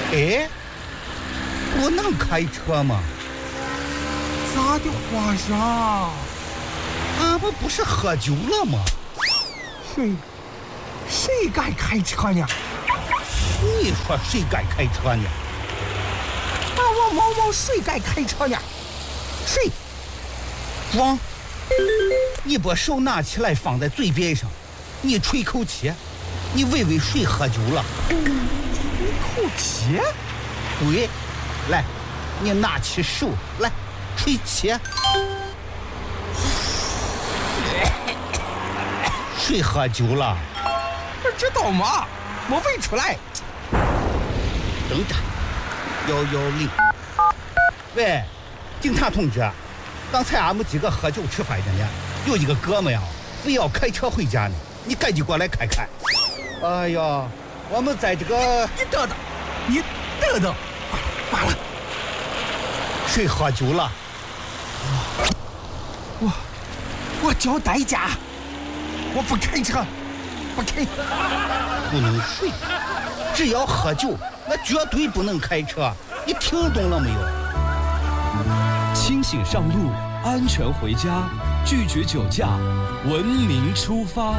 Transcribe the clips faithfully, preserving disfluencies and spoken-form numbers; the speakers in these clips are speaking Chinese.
哎，不能开车吗？ 咋的皇上？ 俺不不是喝酒了吗？ 谁谁该开车呢？ 你说谁该开车呢？ 啊，我毛毛谁该开车呢？谁？ 王，你把手拿起来放在嘴边上，你吹口气，你问问谁喝酒了？ 吹口气？ 对，来，你拿起手来吹气。谁喝酒了？ 不知道吗？我问出来。 等着，幺幺零。喂，警察同志，刚才俺们几个喝酒吃饭的呢，有一个哥们呀，非要开车回家呢，你赶紧过来看看。哎呀，我们在这个…… 你等等，你等等，罢了罢了。 谁喝酒了？ 我我交代价，我不开车，不开。 不能睡，只要喝酒，那绝对不能开车。你听懂了没有？ 清醒上路，安全回家，拒绝酒驾，文明出发。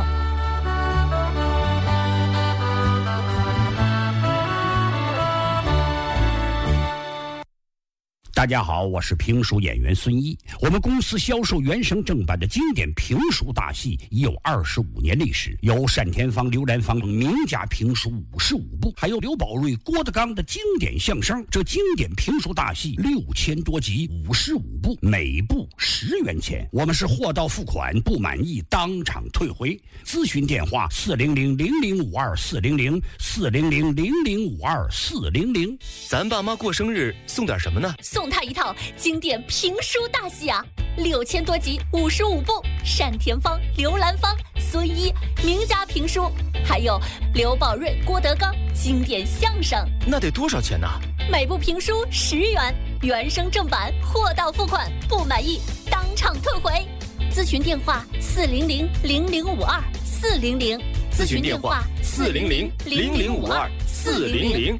大家好，我是评书演员孙一。我们公司销售原声正版的经典评书大戏已有二十五年历史，有单田芳、刘兰芳等名家评书五十五部，还有刘宝瑞、郭德纲的经典相声。这经典评书大戏六千多集，五十五部，每部十元钱。我们是货到付款，不满意当场退回。咨询电话：四零零零零五二四零零四零零零零五二四零零。 咱爸妈过生日送点什么呢？ 送他一套经典评书大戏啊，六千多集，五十五部，单田芳、刘兰芳、孙一名家评书，还有刘宝瑞、郭德纲经典相声。 那得多少钱呢？ 每部评书十元，原声正版，货到付款，不满意当场退回。咨询电话：四零零零零五二四零零。 咨询电话：四零零零零五二四零零。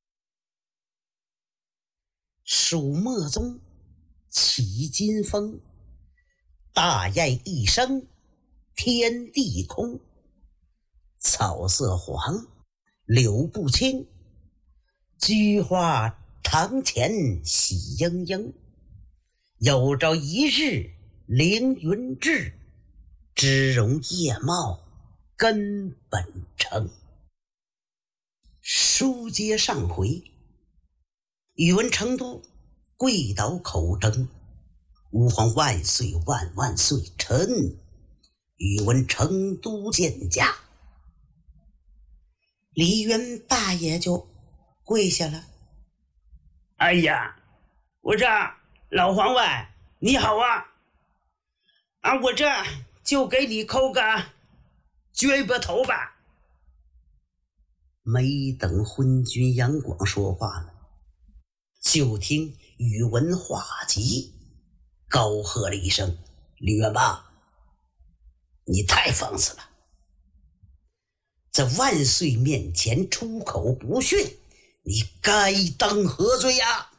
蜀墨宗起金风，大雁一声天地空。草色黄，柳不青，菊花堂前喜盈盈。有朝一日凌云志，只容叶茂根本成。书接上回，宇文成都跪倒口称吾皇万岁万万岁，臣宇文成都见驾。梨园大爷就跪下了。 哎呀，我这老皇外你好啊，啊我这就给你叩个撅膊头吧。 没等昏君杨广说话呢，就听宇文化及高喝了一声：李元霸，你太放肆了，在万岁面前出口不逊，你该当何罪呀？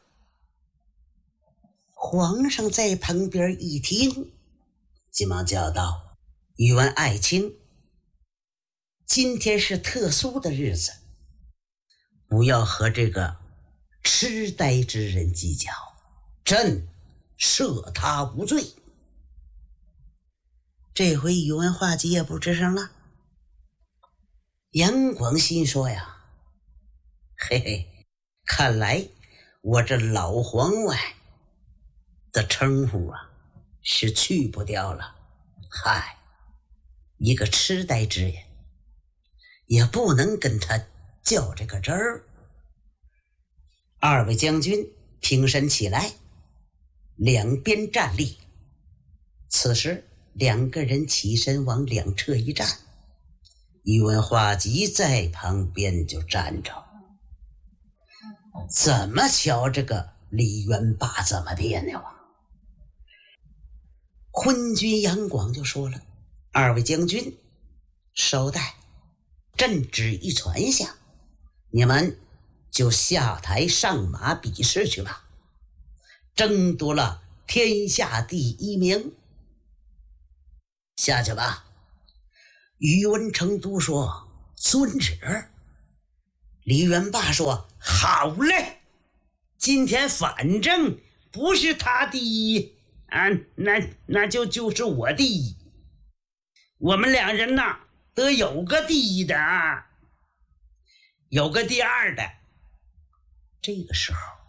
皇上在旁边一听，急忙叫道：宇文爱卿，今天是特殊的日子，不要和这个痴呆之人计较，朕赦他无罪。这回宇文化及也不吱声了。杨广心说呀，嘿嘿，看来我这老皇外的称呼啊是去不掉了。嗨，一个痴呆之人也不能跟他较这个真儿。二位将军挺身起来，两边站立。此时两个人起身往两侧一站，宇文化及在旁边就站着。怎么瞧这个李元霸怎么别扭啊？昏君杨广就说了：二位将军稍待，朕旨一传下，你们就下台上马比试去吧，争夺了天下第一名。下去吧。宇文成都说遵旨。李元霸说好嘞，今天反正不是他第一啊，那那就就是我第一，我们两人呐得有个第一的啊，有个第二的。这个时候